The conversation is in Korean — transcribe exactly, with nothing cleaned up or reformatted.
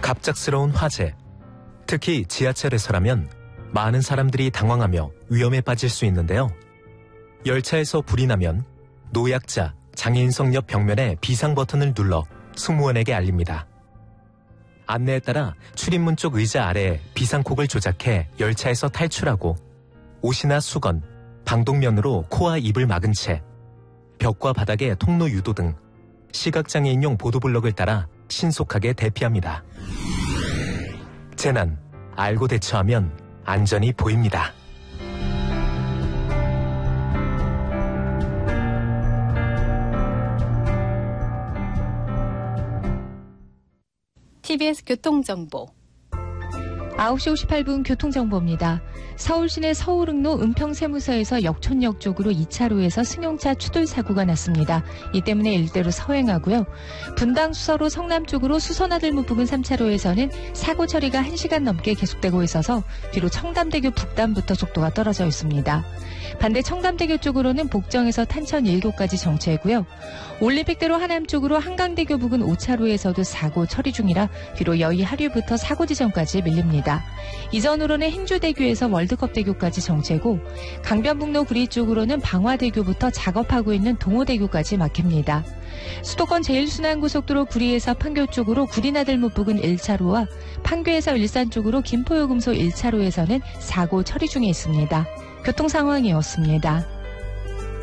갑작스러운 화재. 특히 지하철에서라면 많은 사람들이 당황하며 위험에 빠질 수 있는데요. 열차에서 불이 나면 노약자, 장애인석 옆 벽면에 비상 버튼을 눌러 승무원에게 알립니다. 안내에 따라 출입문 쪽 의자 아래에 비상콕을 조작해 열차에서 탈출하고 옷이나 수건, 방독면으로 코와 입을 막은 채 벽과 바닥에 통로 유도 등 시각장애인용 보도블럭을 따라 신속하게 대피합니다. 재난, 알고 대처하면 안전이 보입니다. 티비에스 교통정보 아홉 시 오십팔 분 교통정보입니다. 서울 시내 서울흥로 은평세무서에서 역촌역 쪽으로 이 차로에서 승용차 추돌 사고가 났습니다. 이 때문에 일대로 서행하고요. 분당 수서로 성남 쪽으로 수서나들목 부근 삼 차로에서는 사고 처리가 한 시간 넘게 계속되고 있어서 뒤로 청담대교 북단부터 속도가 떨어져 있습니다. 반대 청담대교 쪽으로는 복정에서 탄천 일 교까지 정체고요. 올림픽대로 하남 쪽으로 한강대교 부근 오 차로에서도 사고 처리 중이라 뒤로 여의 하류부터 사고 지점까지 밀립니다. 이전으로는 행주대교에서 월드컵대교까지 정체고 강변북로 구리 쪽으로는 방화대교부터 작업하고 있는 동호대교까지 막힙니다. 수도권 제일순환고속도로 구리에서 판교 쪽으로 구리나들목 부근 일 차로와 판교에서 일산 쪽으로 김포요금소 일 차로에서는 사고 처리 중에 있습니다. 교통상황이었습니다.